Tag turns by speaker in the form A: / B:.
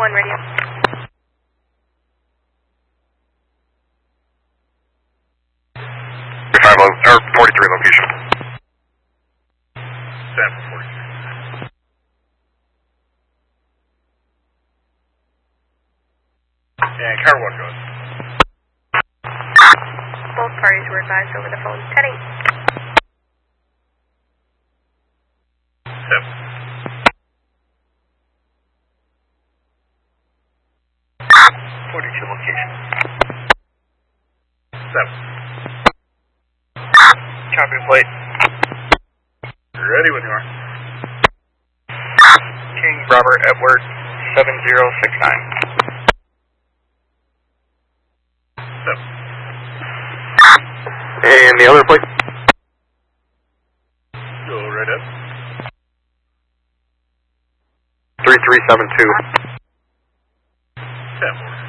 A: 1 radio.
B: Or 43 location. Sample 43. And Tower 1 goes.
A: Both parties were advised over the phone. 10-8.
B: 7. 42 location. 7. Copy plate. Ready when you are. King Robert Edward 7069. 7. And the other plate? Go right up. 3372. 10.